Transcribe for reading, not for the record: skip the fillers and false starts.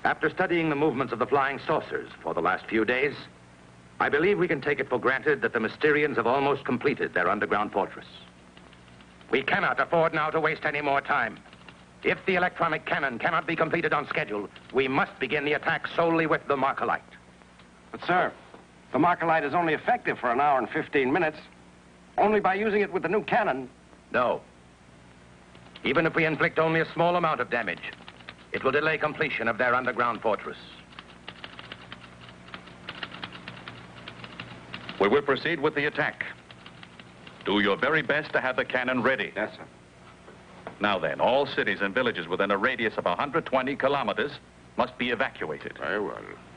After studying the movements of the flying saucers for the last few days, I believe we can take it for granted that the Mysterians have almost completed their underground fortress. We cannot afford now to waste any more time. If the electronic cannon cannot be completed on schedule, we must begin the attack solely with the Markalite. But, sir, the Markalite is only effective for an hour and 15 minutes. Only by using it with the new cannon. No. Even if we inflict only a small amount of damage, it will delay completion of their underground fortress. We will proceed with the attack. Do your very best to have the cannon ready. Yes, sir. Now then, all cities and villages within a radius of 120 kilometers must be evacuated. Very well.